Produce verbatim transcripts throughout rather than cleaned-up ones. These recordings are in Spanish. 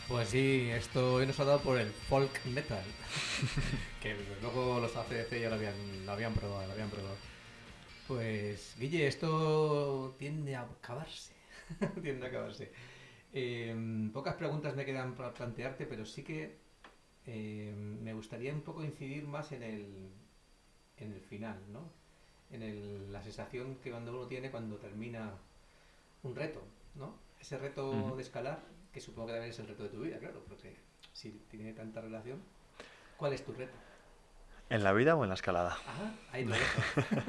Pues sí, esto hoy nos ha dado por el folk metal. Que luego los A C D C ya lo habían, lo habían probado, lo habían probado. Pues, Guille, esto tiende a acabarse. Tiende a acabarse. Eh, pocas preguntas me quedan para plantearte, pero sí que eh, me gustaría un poco incidir más en el, en el final, ¿no? En el- la sensación que cuando uno tiene cuando termina un reto, ¿no? Ese reto Ujú. de escalar, que supongo que también es el reto de tu vida, claro, porque si tiene tanta relación, ¿cuál es tu reto? ¿En la vida o en la escalada? Ajá, ahí te lo dejo.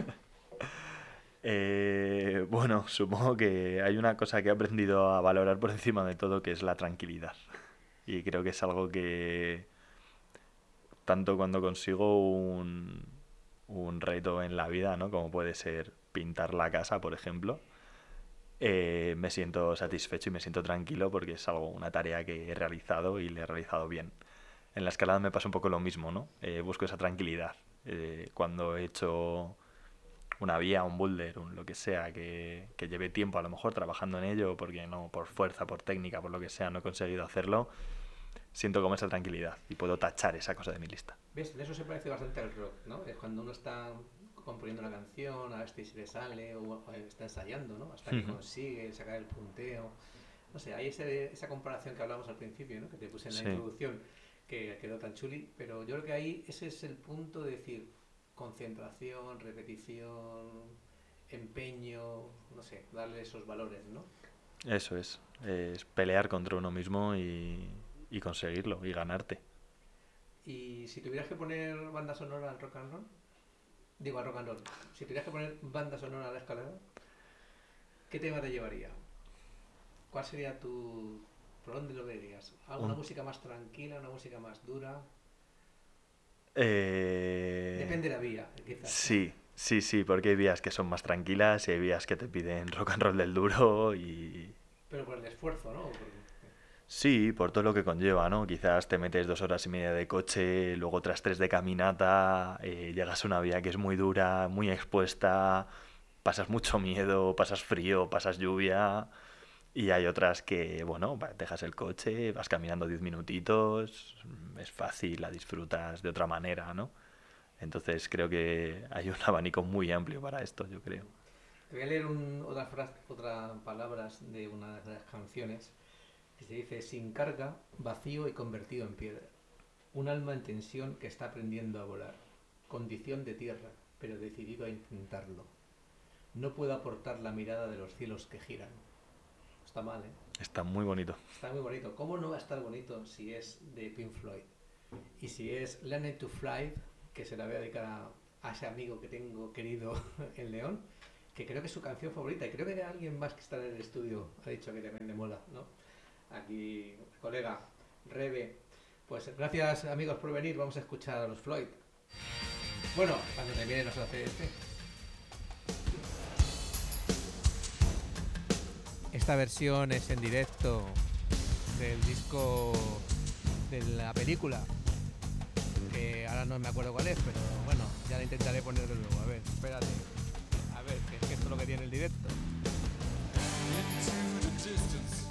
Eh, bueno, supongo que hay una cosa que he aprendido a valorar por encima de todo, que es la tranquilidad. Y creo que es algo que, tanto cuando consigo un, un reto en la vida, ¿no? Como puede ser pintar la casa, por ejemplo, eh, me siento satisfecho y me siento tranquilo porque es algo, una tarea que he realizado y le he realizado bien. En la escalada me pasa un poco lo mismo, ¿no? Eh, busco esa tranquilidad. Eh, cuando he hecho una vía, un boulder, un lo que sea, que, que lleve tiempo a lo mejor trabajando en ello, porque no, por fuerza, por técnica, por lo que sea, no he conseguido hacerlo, siento como esa tranquilidad y puedo tachar esa cosa de mi lista. ¿Ves? De eso se parece bastante al rock, ¿no? Es cuando uno está componiendo una canción, a ver si le sale, o, o está ensayando, ¿no? Hasta que consigue sacar el punteo. No sé, hay ese- esa comparación que hablamos al principio, ¿no? Que te puse en la Sí, introducción, que quedó tan chuli, pero yo creo que ahí ese es el punto de decir concentración, repetición, empeño, no sé, darle esos valores, ¿no? eso es. Es pelear contra uno mismo y, y conseguirlo y ganarte. Y si tuvieras que poner banda sonora al rock and roll, digo al rock and roll, si tuvieras que poner banda sonora a la escalada, ¿qué tema te llevaría? ¿Cuál sería tu... ¿Por dónde lo verías? ¿Alguna Un, música más tranquila, una música más dura? eh, Depende de la vía, quizás, ¿no? sí, sí, sí, porque hay vías que son más tranquilas y hay vías que te piden rock and roll del duro y, Pero por el esfuerzo, ¿no? Por- sí, por todo lo que conlleva, ¿no? Quizás te metes dos horas y media de coche, luego otras tres de caminata, eh, llegas a una vía que es muy dura, muy expuesta, pasas mucho miedo, pasas frío, pasas lluvia, y hay otras que, bueno, va, dejas el coche, vas caminando diez minutitos, es fácil, la disfrutas de otra manera, ¿no? Entonces creo que hay un abanico muy amplio para esto, yo creo. Te voy a leer un, otra frase, otras palabras de una de las canciones que se dice sin carga, vacío y convertido en piedra. Un alma en tensión que está aprendiendo a volar. Condición de tierra, pero decidido a intentarlo. No puedo aportar la mirada de los cielos que giran. Está mal, ¿eh? Está muy bonito. Está muy bonito. ¿Cómo no va a estar bonito si es de Pink Floyd? Y si es Learning to Fly, que se la voy a dedicar a, a ese amigo que tengo querido en León, que creo que es su canción favorita. Y creo que alguien más que está en el estudio ha dicho que también le mola, ¿no? Aquí, colega, Rebe. Pues gracias amigos por venir. Vamos a escuchar a los Floyd. Bueno, cuando termine nos hace este. Esta versión es en directo del disco de la película, que ahora no me acuerdo cuál es, pero bueno, ya la intentaré poner de nuevo. A ver, espérate. A ver, que es que esto es lo que tiene el directo. Into the distance.